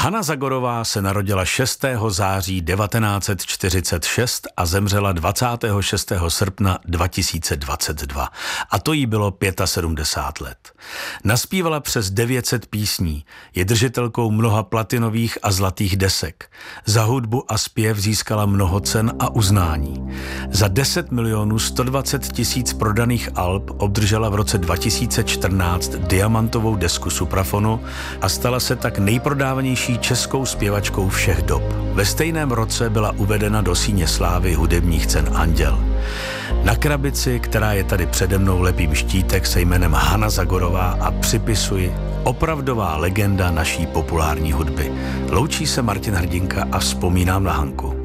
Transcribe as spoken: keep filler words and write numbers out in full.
Hana Zagorová se narodila šestého září devatenáct set čtyřicet šest a zemřela dvacátého šestého srpna dva tisíce dvacet dva. A to jí bylo sedmdesát pět let. Naspívala přes devět set písní, je držitelkou mnoha platinových a zlatých desek. Za hudbu a zpěv získala mnoho cen a uznání. Za deset milionů sto dvacet tisíc prodaných alb obdržela v roce dva tisíce čtrnáct diamantovou desku Suprafonu a stala se tak nejprodávanější českou zpěvačkou všech dob. Ve stejném roce byla uvedena do síně slávy hudebních cen Anděl. Na krabici, která je tady přede mnou, lepím štítek se jménem Hana Zagorová a připisuji opravdová legenda naší populární hudby. Loučí se Martin Hrdinka a vzpomínám na Hanku.